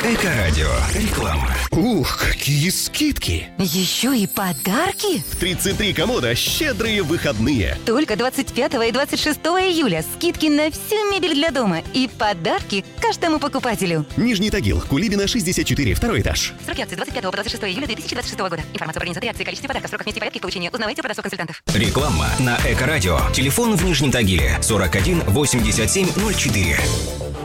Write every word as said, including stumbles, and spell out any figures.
Эко-радио. Реклама. Ух, какие скидки! Еще и подарки? В тридцать три комода щедрые выходные. Только двадцать пятого и двадцать шестого июля скидки на всю мебель для дома и подарки каждому покупателю. Нижний Тагил, Кулибина, шестьдесят четыре, второй этаж. Сроки акции двадцать пятого по двадцать шестого июля две тысячи двадцать шестого года. Информация по организации акции, количестве подарков, сроках нести порядке и получения узнавайте у продавцов консультантов. Реклама на Эко-радио. Телефон в Нижнем Тагиле сорок один восемьдесят семь ноль четыре.